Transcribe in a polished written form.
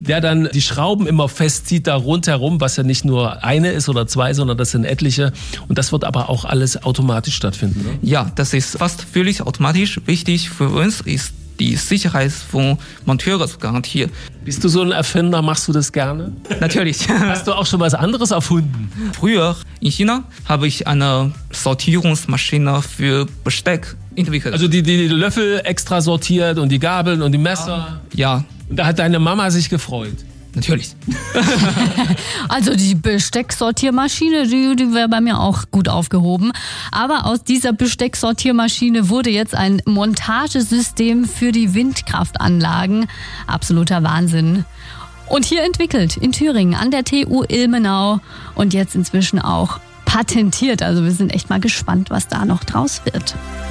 der dann die Schrauben immer festzieht da rundherum, was ja nicht nur eine ist oder zwei, sondern das sind etliche. Und das wird aber auch alles automatisch stattfinden, ne? Ja, das ist fast völlig automatisch. Wichtig für uns ist die Sicherheit von Monteuren zu garantieren. Bist du so ein Erfinder? Machst du das gerne? Natürlich. Hast du auch schon was anderes erfunden? Früher in China habe ich eine Sortierungsmaschine für Besteck entwickelt. Also die Löffel extra sortiert und die Gabeln und die Messer. Ja. Und da hat deine Mama sich gefreut. Natürlich. Also die Bestecksortiermaschine, die wäre bei mir auch gut aufgehoben. Aber aus dieser Bestecksortiermaschine wurde jetzt ein Montagesystem für die Windkraftanlagen. Absoluter Wahnsinn. Und hier entwickelt in Thüringen an der TU Ilmenau und jetzt inzwischen auch patentiert. Also wir sind echt mal gespannt, was da noch draus wird.